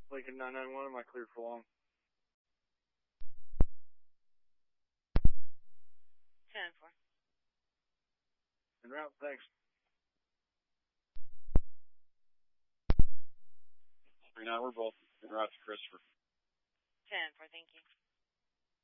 Lincoln 991, am I cleared for long? 10-4. En route, thanks. 39, we're both en route to Christopher. 10-4, thank you.